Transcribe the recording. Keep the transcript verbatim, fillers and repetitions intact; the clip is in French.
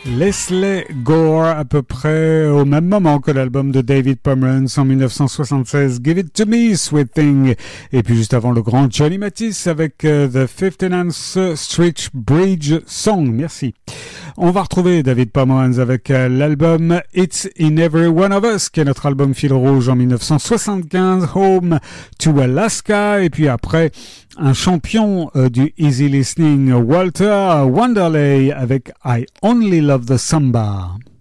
Leslie Gore, à peu près au même moment que l'album de David Pomeranz en dix-neuf cent soixante-seize, Give It To Me, Sweet Thing. Et puis juste avant, le grand Johnny Mathis avec uh, The fifty-ninth Street Bridge Song. Merci. On va retrouver David Pomeranz avec uh, l'album It's In Every One of Us, qui est notre album fil rouge en dix-neuf cent soixante-quinze, Home to Alaska. Et puis après, un champion uh, du easy listening, Walter Wanderley avec I Only Love the Samba.